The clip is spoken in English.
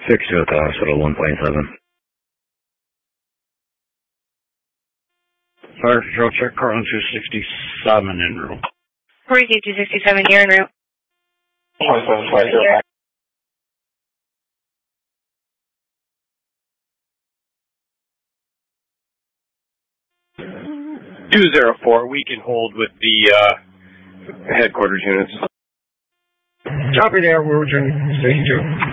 6-2 at the hospital, 1.7. Fire control check, Carlin 267 en route. 42-267, you're en route. 2720. 204, we can hold with the headquarters units. Copy there, Roger. Stage 2.